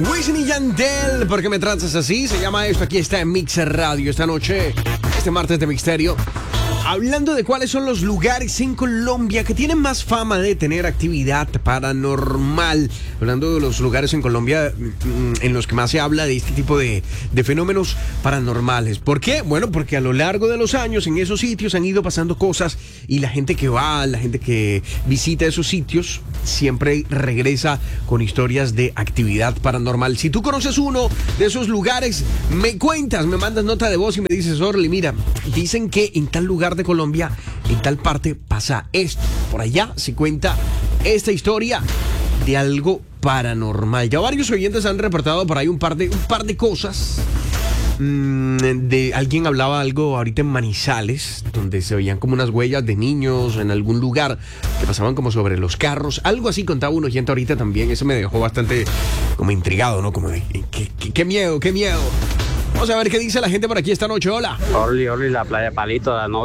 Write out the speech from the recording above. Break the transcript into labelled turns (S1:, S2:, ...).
S1: Wisin y Yandel, ¿por qué me tratas así? Se llama esto, aquí está en Mixer Radio esta noche, este martes de Misterio. Hablando de cuáles son los lugares en Colombia que tienen más fama de tener actividad paranormal. Hablando de los lugares en Colombia en los que más se habla de este tipo de fenómenos paranormales. ¿Por qué? Bueno, porque a lo largo de los años en esos sitios han ido pasando cosas y la gente que va, la gente que visita esos sitios siempre regresa con historias de actividad paranormal. Si tú conoces uno de esos lugares, me cuentas, me mandas nota de voz y me dices, Orly, mira, dicen que en tal lugar de Colombia, en tal parte pasa esto. Por allá se cuenta esta historia de algo paranormal. Ya varios oyentes han reportado por ahí un par de cosas. De alguien hablaba algo ahorita en Manizales, donde se veían como unas huellas de niños en algún lugar que pasaban como sobre los carros. Algo así contaba un oyente ahorita también. Eso me dejó bastante como intrigado, ¿no? Como de, qué miedo, qué miedo. Vamos a ver qué dice la gente por aquí esta noche. Hola.
S2: Orly, la playa Palito,